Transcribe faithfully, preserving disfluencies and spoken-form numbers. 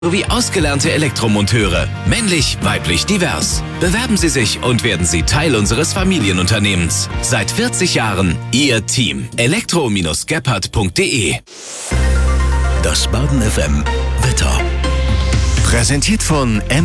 sowie ausgelernte Elektromonteure. Männlich, weiblich, divers. Bewerben Sie sich und werden Sie Teil unseres Familienunternehmens. Seit vierzig Jahren Ihr Team. elektro Bindestrich gebhardt Punkt de. Das Baden F M Wetter. Präsentiert von M